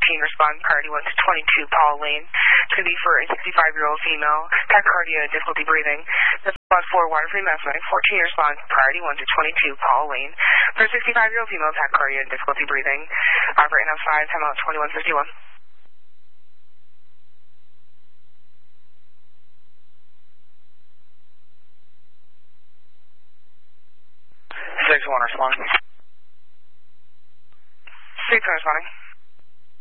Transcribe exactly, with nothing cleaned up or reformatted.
fourteen, respond priority one to twenty-two, Paul Lane. It's going to be for a sixty-five-year-old female, tachycardia, difficulty breathing. That's one four, water-free mass medic, fourteen, respond priority one to twenty-two, Paul Lane. For a sixty-five-year-old female, tachycardia, difficulty breathing. Operate now five, time out twenty-one fifty-one. six one, responding. six one, responding.